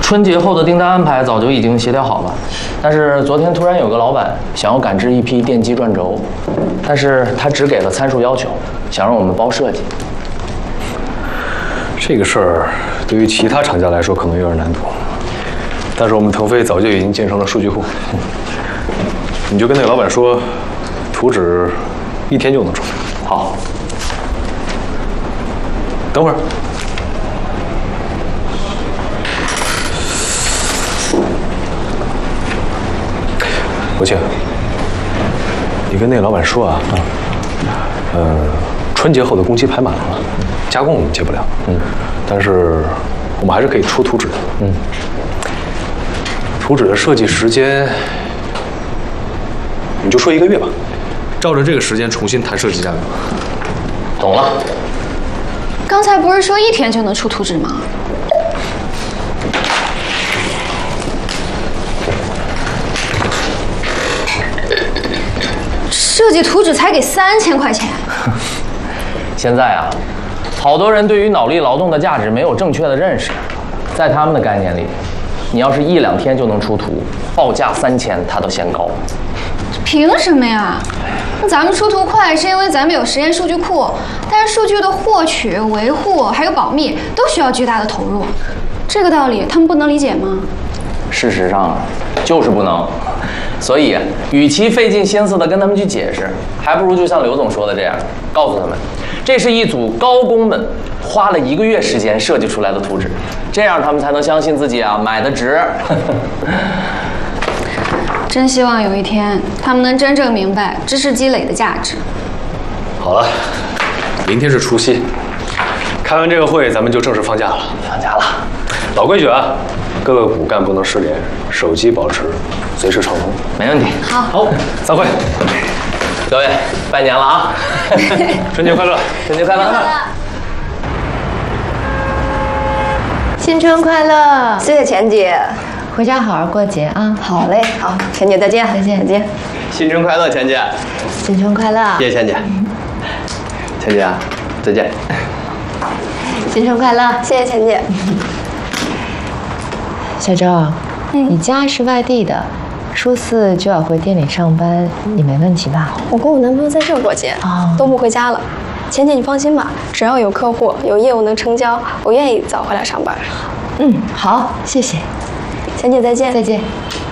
春节后的订单安排早就已经协调好了，但是昨天突然有个老板想要赶制一批电机转轴，但是他只给了参数要求，想让我们包设计。 这个事儿对于其他厂家来说可能有点难度，但是我们腾飞早就已经建成了数据库，你就跟那个老板说，图纸1天就能出来。 好。 等会儿。 国庆，你跟那个老板说啊，春节后的工期排满了，加工我们接不了，但是我们还是可以出图纸的，图纸的设计时间，你就说1个月吧，照着这个时间重新谈设计价格。 懂了。 刚才不是说1天就能出图纸吗？ 设计图纸才给3000块钱。 现在啊，好多人对于脑力劳动的价值没有正确的认识，在他们的概念里，你要是1、2天就能出图，报价3000他都嫌高。 凭什么呀？那咱们出图快是因为咱们有实验数据库，但是数据的获取、维护还有保密都需要巨大的投入，这个道理他们不能理解吗？ 事实上，就是不能。 所以，与其费尽心思的跟他们去解释，还不如就像刘总说的这样，告诉他们，这是一组高工们花了1个月时间设计出来的图纸，这样他们才能相信自己啊买的值。 真希望有一天他们能真正明白知识积累的价值。 好了，明天是除夕，开完这个会咱们就正式放假了。 放假了， 老规矩啊。 各个骨干不能失联，手机保持随时畅通。 没问题。 好， 散会。 各位，拜年了啊！ 春节快乐！ 春节快乐！ 新春快乐！ 谢谢钱姐， 回家好好过节啊！ 好嘞，好，钱姐再见， 再见， 再见。 新春快乐，钱姐！ 新春快乐！ 谢谢钱姐。钱姐，再见。 新春快乐！ 谢谢钱姐。 小周，你家是外地的，初4就要回店里上班，你没问题吧？ 我跟我男朋友在这儿过节，都不回家了。钱姐，你放心吧，只要有客户、有业务能成交，我愿意早回来上班。 好，谢谢。 钱姐再见。 再见。